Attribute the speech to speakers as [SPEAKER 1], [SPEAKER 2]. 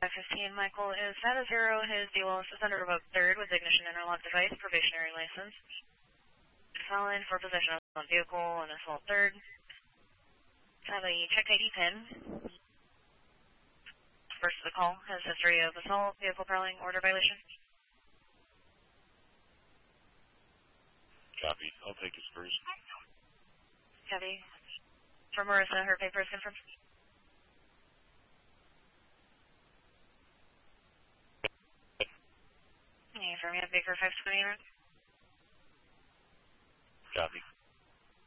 [SPEAKER 1] 15, Michael is at a 0. His DLS is under revoked third with ignition interlock device, probationary license. Felon for possession of vehicle and assault third. Have a checked ID pin. First of the call has history of assault, vehicle prowling, order violation.
[SPEAKER 2] Copy. I'll take his first.
[SPEAKER 1] Copy. For Marissa, her paper is confirmed. From you, Baker 520.
[SPEAKER 2] Copy.